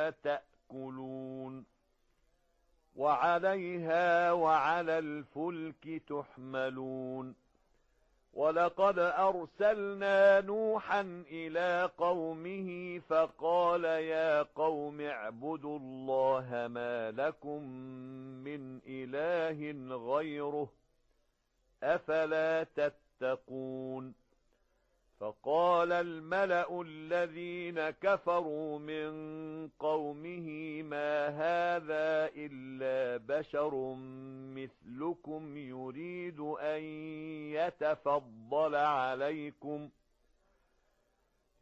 ومنها تأكلون وعليها وعلى الفلك تحملون ولقد أرسلنا نوحا إلى قومه فقال يا قوم اعبدوا الله ما لكم من إله غيره أفلا تتقون فقال الملأ الذين كفروا من قومه ما هذا إلا بشر مثلكم يريد أن يتفضل عليكم